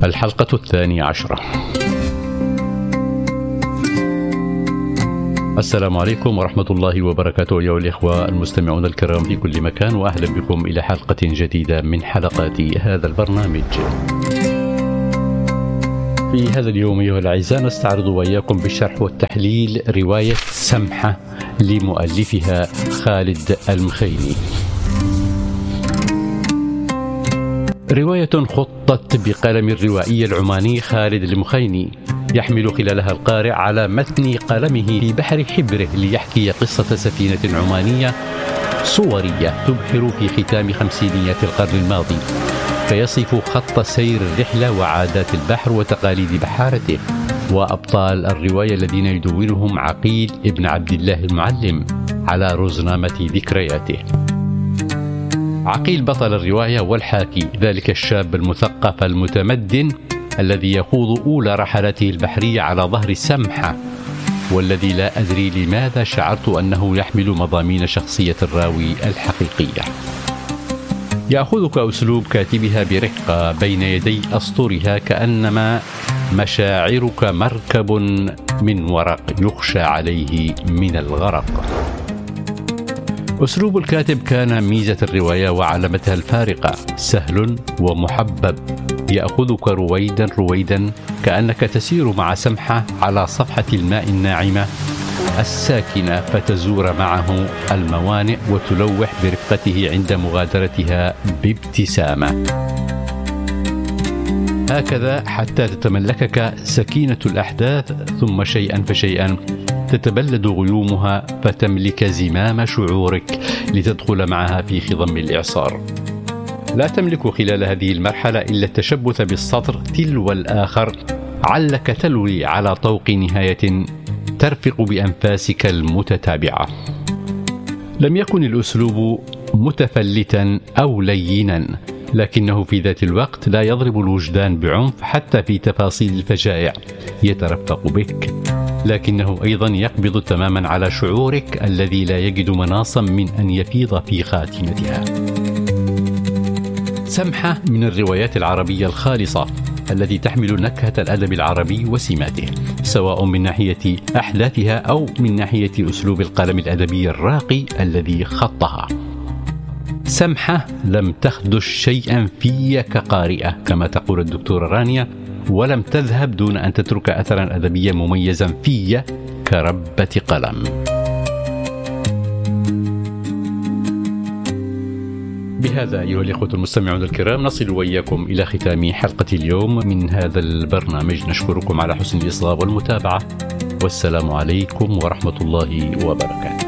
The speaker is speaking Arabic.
الحلقة 12. السلام عليكم ورحمة الله وبركاته أيها الإخوة المستمعون الكرام في كل مكان، وأهلا بكم إلى حلقة جديدة من حلقات هذا البرنامج. في هذا اليوم أيها الأعزاء نستعرض وإياكم بالشرح والتحليل رواية سمحة لمؤلفها خالد المخيني. رواية خطت بقلم الروائي العماني خالد المخيني، يحمل خلالها القارئ على متن قلمه في بحر حبره ليحكي قصة سفينة عمانية صورية تبحر في ختام خمسينيات القرن الماضي، فيصف خط سير الرحلة وعادات البحر وتقاليد بحارته. وأبطال الرواية الذين يدونهم عقيل ابن عبد الله المعلم على رزنامة ذكرياته. عقيل بطل الرواية والحاكي، ذلك الشاب المثقف المتمدن الذي يخوض أولى رحلاته البحرية على ظهر سمحة، والذي لا أدري لماذا شعرت أنه يحمل مضامين شخصية الراوي الحقيقية. يأخذك أسلوب كاتبها برقة بين يدي أسطورها، كأنما مشاعرك مركب من ورق يخشى عليه من الغرق. أسلوب الكاتب كان ميزة الرواية وعلامتها الفارقة، سهل ومحبب، يأخذك رويدا رويدا كأنك تسير مع سمحة على صفحة الماء الناعمة الساكنة، فتزور معه الموانئ وتلوح برفقته عند مغادرتها بابتسامة. هكذا حتى تتملكك سكينة الأحداث، ثم شيئا فشيئا تتبلد غيومها فتملك زمام شعورك لتدخل معها في خضم الإعصار. لا تملك خلال هذه المرحلة إلا التشبث بالسطر تلو الآخر، علك تلوي على طوق نهاية ترفق بأنفاسك المتتابعة. لم يكن الأسلوب متفلتا أو لينا، لكنه في ذات الوقت لا يضرب الوجدان بعنف حتى في تفاصيل الفجائع، يترفق بك، لكنه أيضا يقبض تماما على شعورك الذي لا يجد مناصا من أن يفيض في خاتمتها. سمحة من الروايات العربية الخالصة التي تحمل نكهة الأدب العربي وسماته، سواء من ناحية أحداثها أو من ناحية أسلوب القلم الأدبي الراقي الذي خطها. سمحة لم تخدش شيئا في كقارئة كما تقول الدكتورة رانيا، ولم تذهب دون أن تترك أثرا أدبيا مميزا في كربة قلم. بهذا أيها الإخوة المستمعون الكرام نصل وإياكم إلى ختام حلقة اليوم من هذا البرنامج. نشكركم على حسن الإصغاء والمتابعة، والسلام عليكم ورحمة الله وبركاته.